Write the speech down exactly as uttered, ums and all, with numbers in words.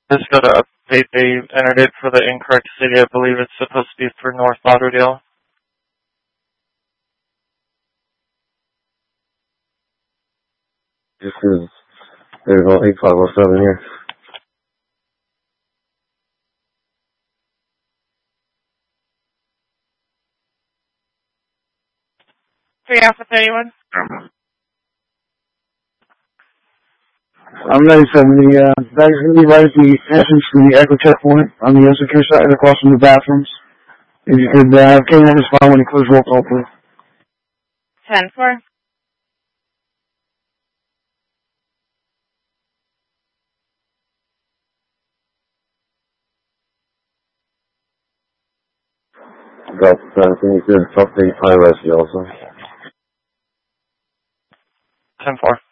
Just got to update. They entered it for the incorrect city. I believe it's supposed to be for North Lauderdale. Just because there's no eight five oh seven here. three Alpha thirty-one. I'm ready for the, uh, that is going to be right at the entrance to the Echo checkpoint on the insecure side across from the bathrooms. If you could, uh, have K nine respond when you close roll call, please. ten four. Got uh, can you could update high rescue also? ten four.